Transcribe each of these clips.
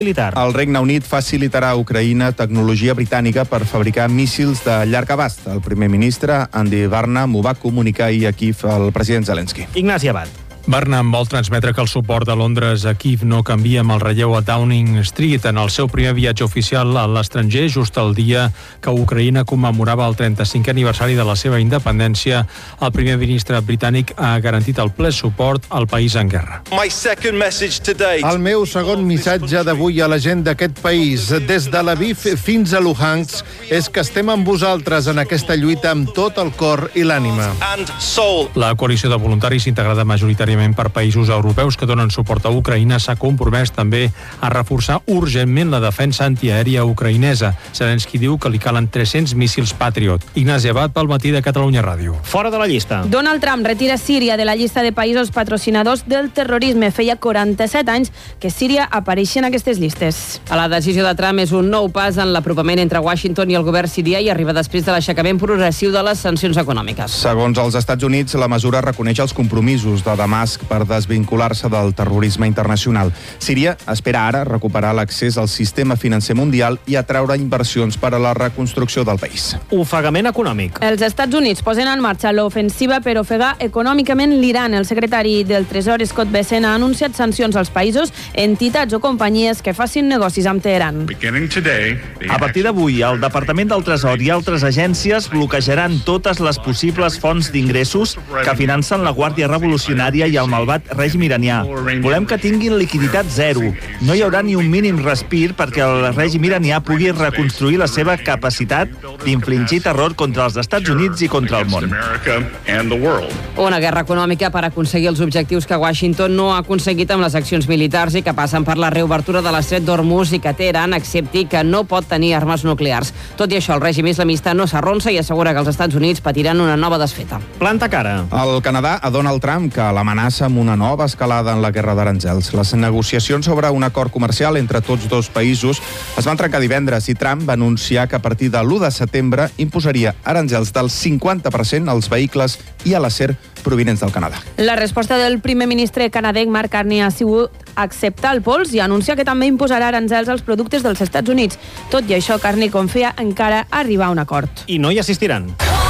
militar. El Regne Unit facilitarà a Ucraïna tecnologia britànica per fabricar míssils de llarg abast. El primer ministre, Andy Burnham, ho va comunicar ahir a Kíev al president Zelensky. Ignasi Abad. Burnham vol transmetre que el suport de Londres a Kíev no canvia amb el relleu a Downing Street en el seu primer viatge oficial a l'estranger, just el dia que Ucraïna commemorava el 35è aniversari de la seva independència. El primer ministre britànic ha garantit el ple suport al país en guerra. El meu segon missatge d'avui a la gent d'aquest país, des de Lviv fins a Luhansk, és que estem amb vosaltres en aquesta lluita amb tot el cor i l'ànima. La coalició de voluntaris integrada majoritàriament per països europeus que donen suport a Ucraïna s'ha compromès també a reforçar urgentment la defensa antiaèria ucraïnesa. Zelensky diu que li calen 300 míssils Patriot. Ignasi Abad pel Matí de Catalunya Ràdio. Fora de la llista. Donald Trump retira Síria de la llista de països patrocinadors del terrorisme. Feia 47 anys que Síria apareixia en aquestes llistes. La decisió de Trump és un nou pas en l'apropament entre Washington i el govern sirià i arriba després de l'aixecament progressiu de les sancions econòmiques. Segons els Estats Units, la mesura reconeix els compromisos de Damasc per desvincular-se del terrorisme internacional. Síria espera ara recuperar l'accés al sistema financer mundial i atraure inversions per a la reconstrucció del país. Ofegament econòmic. Els Estats Units posen en marxa l'ofensiva per ofegar econòmicament l'Iran. El secretari del Tresor, Scott Bessent, ha anunciat sancions als països, entitats o companyies que facin negocis amb Teheran. A partir d'avui, el Departament del Tresor i altres agències bloquejaran totes les possibles fonts d'ingressos que financen la Guàrdia Revolucionària i el malvat règim iranià. Volem que tinguin liquiditat zero. No hi haurà ni un mínim respir perquè el règim iranià pugui reconstruir la seva capacitat d'infligir terror contra els Estats Units i contra el món. Una guerra econòmica per aconseguir els objectius que Washington no ha aconseguit amb les accions militars i que passen per la reobertura de l'estret d'Hormuz i que Teheran accepti que no pot tenir armes nuclears. Tot i això, el règim islamista no s'arronsa i assegura que els Estats Units patiran una nova desfeta. Planta cara. El Canadà a Donald Trump, que l'amenaça amb una nova escalada en la guerra d'aranzels. Les negociacions sobre un acord comercial entre tots dos països es van trencar divendres i Trump va anunciar que a partir de l'1 de setembre imposaria aranzels del 50% als vehicles i a l'acer provinents del Canadà. La resposta del primer ministre canadenc Mark Carney ha sigut acceptar el pols i anunciar que també imposarà aranzels als productes dels Estats Units. Tot i això, Carney confia encara arribar a un acord. I no hi assistiran.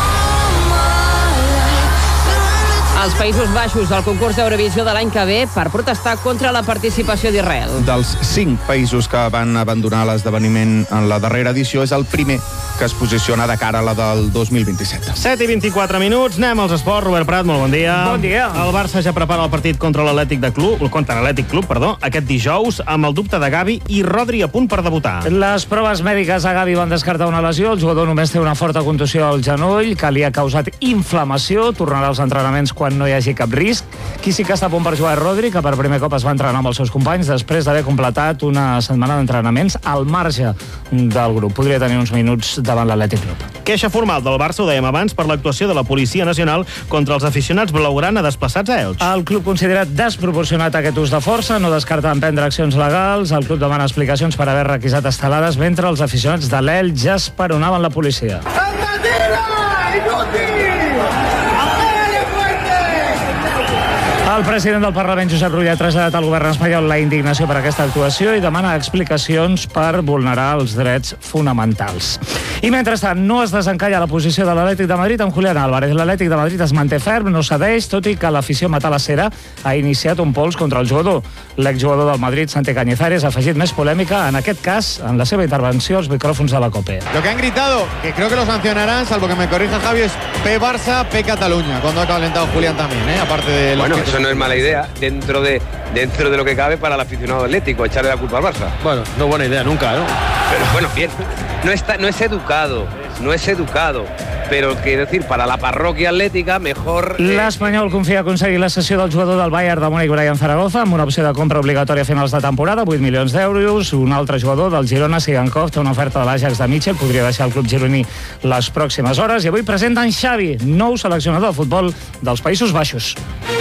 Els Països Baixos al concurs d'Eurovisió de l'any que ve per protestar contra la participació d'Israel. Dels 5 països que van abandonar l'esdeveniment en la darrera edició, és el primer que es posiciona de cara a la del 2027. 7:24 minuts, anem als esports. Robert Prat, molt bon dia. Bon dia. El Barça ja prepara el partit contra l'Atlètic Club, aquest dijous, amb el dubte de Gavi i Rodri a punt per debutar. Les proves mèdiques a Gavi van descartar una lesió. El jugador només té una forta contusió al genoll que li ha causat inflamació. Tornarà als entrenaments quan no hi hagi cap risc. Qui sí que està a punt per jugar és Rodri, que per primer cop es va entrenar amb els seus companys després d'haver completat una setmana d'entrenaments al marge del grup. Podria tenir uns minuts davant l'Atlètic Club. Queixa formal del Barça, ho dèiem abans, per l'actuació de la Policia Nacional contra els aficionats blaugrana desplaçats a Elx. El club considera desproporcionat aquest ús de força, no descarta emprendre accions legals. El club demana explicacions per haver requisat estelades mentre els aficionats de l'Elx ja esperonaven la policia. El president del Parlament, Josep Rull, ha traslladat al govern espanyol la indignació per aquesta actuació i demana explicacions per vulnerar els drets fonamentals. I mentrestant, no es desencalla la posició de l'Atlètic de Madrid amb Julián Álvarez. L'Atlètic de Madrid es manté ferm, no cedeix, tot i que l'afició matalacera ha iniciat un pols contra el jugador. L'exjugador del Madrid, Santi Cañizares, ha afegit més polèmica, en aquest cas, en la seva intervenció als micròfons de la COPE. Lo que han gritado, que creo que lo sancionarán, salvo que me corrija Javi, es P Barça, P Cataluña, cuando ha calentado Julián también, aparte de los... Bueno, eso no es mala idea dentro de lo que cabe para el aficionado atlético, echarle la culpa al Barça. Bueno, no buena idea nunca, ¿no? Pero bueno, bien, no es educado, però quiero decir, para la parròquia atlètica, mejor... L'Espanyol confia aconseguir la cessió del jugador del Bayern de Múnich, Brian Zaragoza, amb una opció de compra obligatòria a finals de temporada, 8 milions d'euros. Un altre jugador del Girona, Sigankov, té una oferta de l'Ajax de Mitchell, podria deixar el club gironí les pròximes hores. I avui presenten Xavi, nou seleccionador de futbol dels Països Baixos.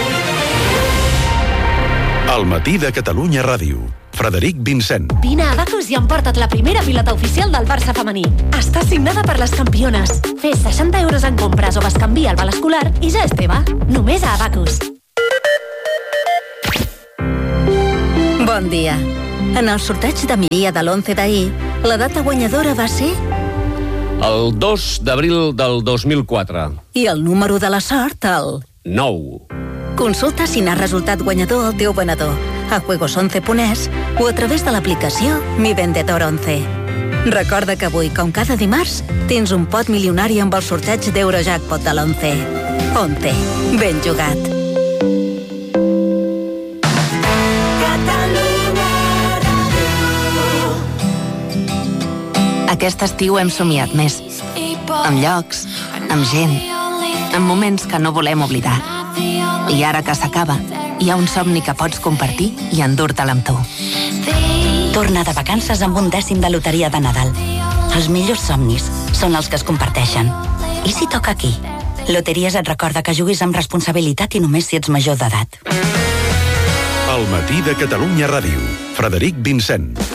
El matí de Catalunya Ràdio. Frederic Vincent. Vine a Abacus i emporta't la primera pilota oficial del Barça femení. Està signada per les campiones. Fes 60 euros en compres o bescanvia el val escolar i ja és teva. Només a Abacus. Bon dia. En el sorteig de migdia de l'11 d'ahir, la data guanyadora va ser... El 2 d'abril del 2004. I el número de la sort, el... 9. Consulta si n'ha resultat guanyador el teu venedor a juegos11.es o a través de l'aplicació Mi Vendedor 11. Recorda que avui, com cada dimarts, tens un pot milionari amb el sorteig d'Eurojackpot de l'11. 11. Ben jugat. Aquest estiu hem somiat més. Amb llocs, amb gent, amb moments que no volem oblidar. I ara que s'acaba, hi ha un somni que pots compartir i endur-te'l amb tu. Torna de vacances amb un dècim de loteria de Nadal. Els millors somnis són els que es comparteixen. I si toca aquí? Loteries et recorda que juguis amb responsabilitat i només si ets major d'edat. El matí de Catalunya Ràdio. Frederic Vincent.